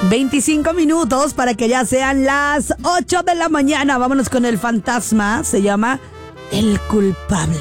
25 minutos para que ya sean las 8 de la mañana. Vámonos con el fantasma. Se llama El Culpable.